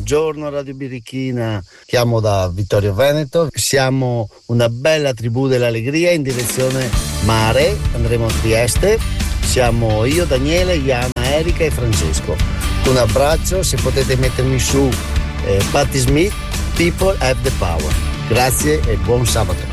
Buongiorno Radio Birichina, chiamo da Vittorio Veneto, siamo una bella tribù dell'allegria in direzione mare, andremo a Trieste, siamo io, Daniele, Iana, Erika e Francesco. Un abbraccio, se potete mettermi su Patti Smith, People Have the Power. Grazie e buon sabato.